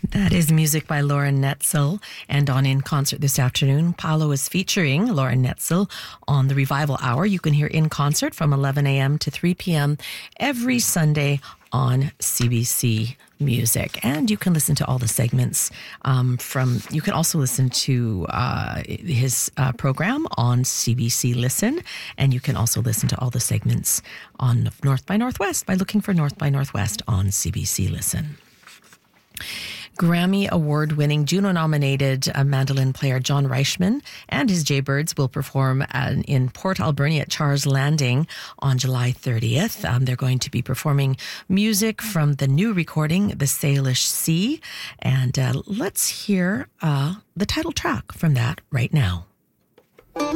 That is music by Lauren Netzel. And on In Concert this afternoon, Paolo is featuring Lauren Netzel on the Revival Hour. You can hear In Concert from 11 a.m. to 3 p.m. every Sunday on CBC Music. And you can listen to all the segments you can also listen to his program on CBC Listen. And you can also listen to all the segments on North by Northwest by looking for North by Northwest on CBC Listen. Grammy Award-winning, Juno-nominated mandolin player John Reichman and his Jaybirds will perform in Port Alberni at Charles Landing on July 30th. They're going to be performing music from the new recording, The Salish Sea. And let's hear the title track from that right now.